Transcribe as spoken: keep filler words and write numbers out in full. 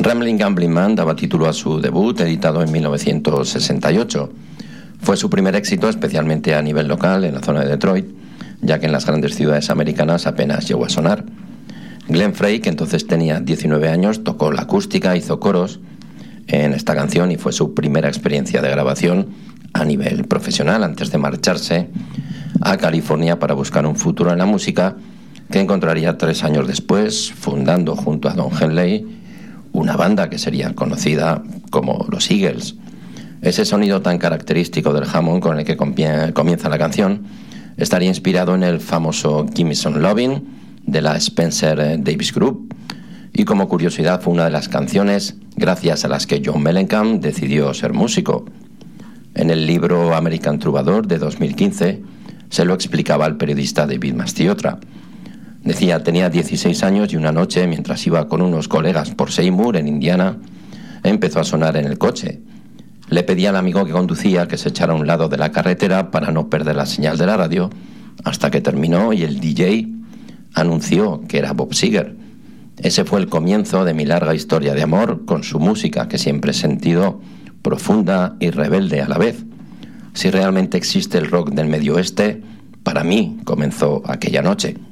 Ramblin' Gambling Man daba título a su debut, editado en mil novecientos sesenta y ocho. Fue su primer éxito, especialmente a nivel local, en la zona de Detroit, ya que en las grandes ciudades americanas apenas llegó a sonar. Glenn Frey, que entonces tenía diecinueve años, tocó la acústica, hizo coros en esta canción y fue su primera experiencia de grabación a nivel profesional, antes de marcharse a California para buscar un futuro en la música, que encontraría tres años después, fundando junto a Don Henley una banda que sería conocida como los Eagles. Ese sonido tan característico del Hammond con el que comienza la canción estaría inspirado en el famoso Gimme Some Lovin' de la Spencer Davis Group, y como curiosidad fue una de las canciones gracias a las que John Mellencamp decidió ser músico. En el libro American Troubadour de dos mil quince se lo explicaba el periodista David Mastiotra. Decía, tenía dieciséis años y una noche, mientras iba con unos colegas por Seymour, en Indiana, empezó a sonar en el coche. Le pedí al amigo que conducía que se echara a un lado de la carretera para no perder la señal de la radio, hasta que terminó y el D J anunció que era Bob Seger. Ese fue el comienzo de mi larga historia de amor con su música, que siempre he sentido profunda y rebelde a la vez. Si realmente existe el rock del Medio Oeste, para mí comenzó aquella noche.